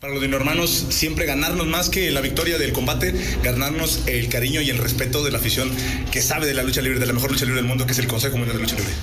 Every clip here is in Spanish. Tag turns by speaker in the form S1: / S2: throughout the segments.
S1: Para los hermanos, siempre ganarnos más que la victoria del combate, ganarnos el cariño y el respeto de la afición que sabe de la lucha libre, de la mejor lucha libre del mundo, que es el Consejo Mundial de Lucha Libre.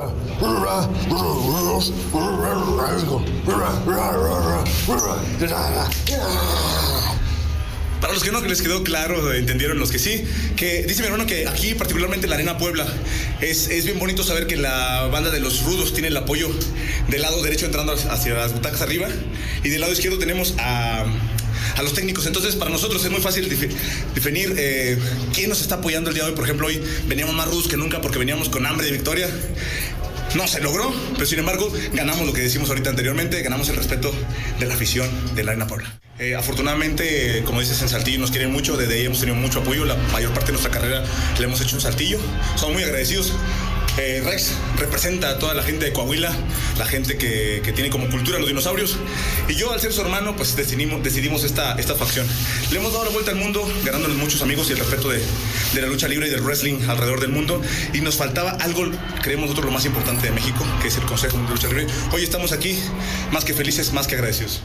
S1: Para los que no les quedó claro, entendieron los que sí, que dice mi hermano que aquí, particularmente en la Arena Puebla, es bien bonito saber que la banda de los rudos tiene el apoyo del lado derecho entrando hacia las butacas arriba, y del lado izquierdo tenemos a los técnicos. Entonces para nosotros es muy fácil definir quién nos está apoyando el día de hoy. Por ejemplo, hoy veníamos más rudos que nunca porque veníamos con hambre de victoria. No se logró, pero sin embargo ganamos lo que decimos ahorita anteriormente, ganamos el respeto de la afición de la Arena Puebla. Afortunadamente, como dices, en Saltillo nos quieren mucho, desde ahí hemos tenido mucho apoyo, la mayor parte de nuestra carrera le hemos hecho en Saltillo, somos muy agradecidos. Rex representa a toda la gente de Coahuila, la gente que tiene como cultura los dinosaurios, y yo, al ser su hermano, pues decidimos esta facción. Le hemos dado la vuelta al mundo, ganándonos muchos amigos y el respeto de la lucha libre y del wrestling alrededor del mundo, y nos faltaba algo, creemos nosotros, lo más importante de México, que es el Consejo Mundial de Lucha Libre. Hoy estamos aquí, más que felices, más que agradecidos.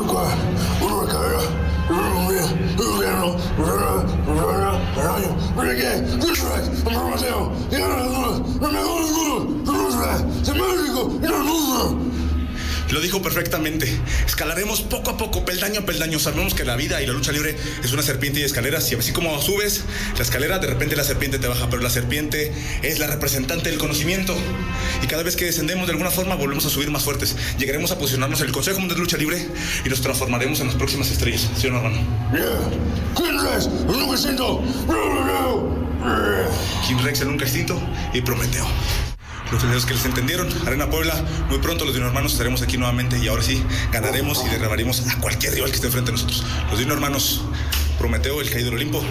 S1: Lo dijo perfectamente. Escalaremos poco a poco, peldaño a peldaño. Sabemos que la vida y la lucha libre es una serpiente y escaleras, y así como subes la escalera, de repente la serpiente te baja, pero la serpiente es la representante del conocimiento, y cada vez que descendemos de alguna forma volvemos a subir más fuertes. Llegaremos a posicionarnos en el Consejo Mundial de Lucha Libre y nos transformaremos en las próximas estrellas. ¿Sí o no, hermano? King Rex, el nunca extinto, y Prometeo. Los primeros que les entendieron, Arena Puebla, muy pronto los Dino Hermanos estaremos aquí nuevamente, y ahora sí ganaremos y derribaremos a cualquier rival que esté frente a nosotros. Los Dino Hermanos, Prometeo, el caído del Olimpo.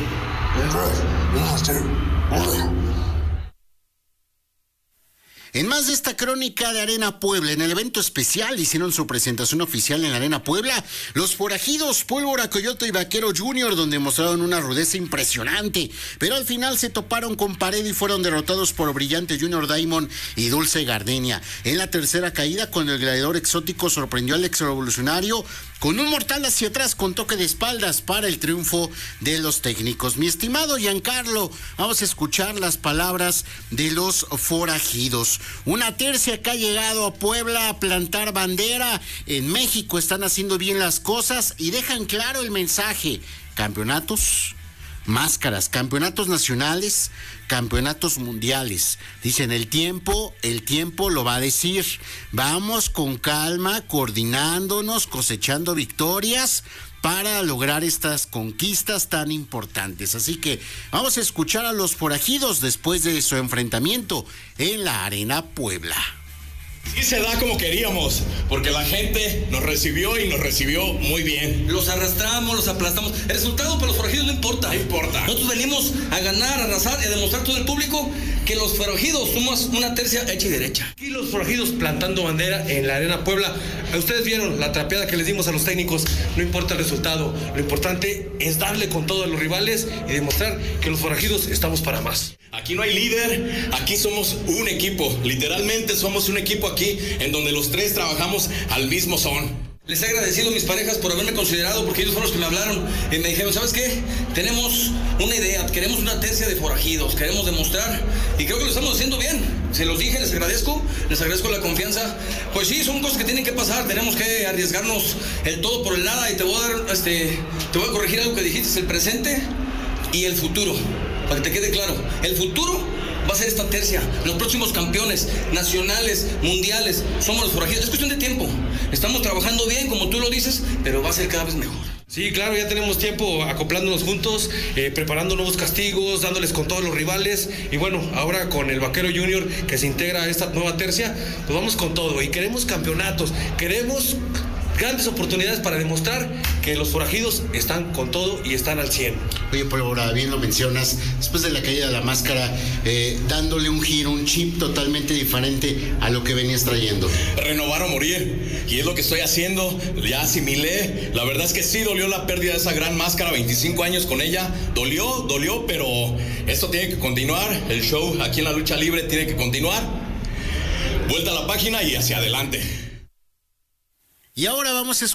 S2: En más de esta crónica de Arena Puebla, en el evento especial hicieron su presentación oficial en la Arena Puebla los forajidos Pólvora, Coyote y Vaquero Junior, donde mostraron una rudeza impresionante, pero al final se toparon con pared y fueron derrotados por Brillante Junior Diamond y Dulce Gardenia. En la tercera caída, cuando el gladiador exótico sorprendió al ex revolucionario con un mortal hacia atrás con toque de espaldas para el triunfo de los técnicos. Mi estimado Giancarlo, vamos a escuchar las palabras de los forajidos. Una tercia que ha llegado a Puebla a plantar bandera. En México están haciendo bien las cosas y dejan claro el mensaje: campeonatos, máscaras, campeonatos nacionales, campeonatos mundiales. Dicen, el tiempo lo va a decir. Vamos con calma, coordinándonos, cosechando victorias para lograr estas conquistas tan importantes. Así que vamos a escuchar a los forajidos después de su enfrentamiento en la Arena Puebla.
S3: Sí se da como queríamos, porque la gente nos recibió y nos recibió muy bien.
S4: Los arrastramos, los aplastamos. El resultado para los forajidos no importa.
S3: No importa.
S4: Nosotros venimos a ganar, a arrasar y a demostrar a todo el público que los forajidos somos una tercia hecha y derecha.
S5: Aquí los forajidos plantando bandera en la Arena Puebla. Ustedes vieron la trapeada que les dimos a los técnicos. No importa el resultado, lo importante es darle con todo a los rivales y demostrar que los forajidos estamos para más.
S3: Aquí no hay líder, aquí somos un equipo. Literalmente somos un equipo aquí en donde los tres trabajamos al mismo son.
S4: Les he agradecido a mis parejas por haberme considerado, porque ellos fueron los que me hablaron y me dijeron, ¿sabes qué? Tenemos una idea, queremos una tercia de forajidos, queremos demostrar, y creo que lo estamos haciendo bien. Se los dije, les agradezco la confianza. Pues sí, son cosas que tienen que pasar, tenemos que arriesgarnos el todo por el nada, y te voy a corregir algo que dijiste: el presente y el futuro, para que te quede claro. El futuro va a ser esta tercia, los próximos campeones nacionales, mundiales, somos los forajidos. Es cuestión de tiempo. Estamos trabajando bien, como tú lo dices, pero va a ser cada vez mejor.
S5: Sí, claro, ya tenemos tiempo acoplándonos juntos, preparando nuevos castigos, dándoles con todos los rivales. Y bueno, ahora con el Vaquero Junior que se integra a esta nueva tercia, pues vamos con todo. Y queremos campeonatos, queremos grandes oportunidades para demostrar que los forajidos están con todo y están al 100.
S2: Oye, Pólvora, bien lo mencionas, después de la caída de la máscara, dándole un giro, un chip totalmente diferente a lo que venías trayendo.
S3: Renovar o morir, y es lo que estoy haciendo. Ya asimilé, la verdad es que sí dolió la pérdida de esa gran máscara, 25 años con ella, dolió, pero esto tiene que continuar, el show aquí en la lucha libre tiene que continuar. Vuelta a la página y hacia adelante.
S2: Y ahora vamos a escuchar